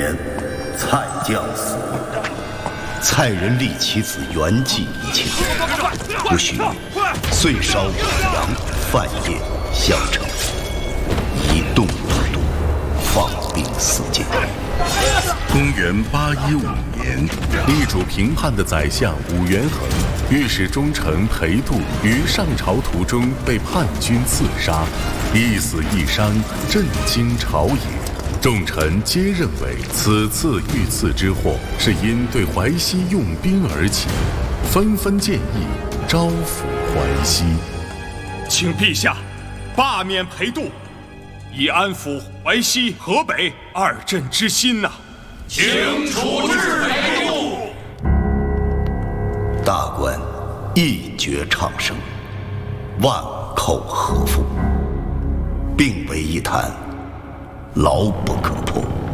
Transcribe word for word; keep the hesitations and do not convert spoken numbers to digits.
年，蔡将死，蔡人立其子袁济以请，不许遂烧五羊，饭夜相承，一动不动，放兵四界。 公元八一五年，力主平叛的宰相武元衡御史中丞裴度于上朝途中被叛军刺杀，一死一伤，震惊朝野。众臣皆认为此次遇刺之祸是因对淮西用兵而起，纷纷建议招抚淮西。 请陛下罢免裴度，以安抚淮西、河北二镇之心呐、啊！ 请处置裴度。 大官一决唱声，万寇和服，并为一谈，牢不可破。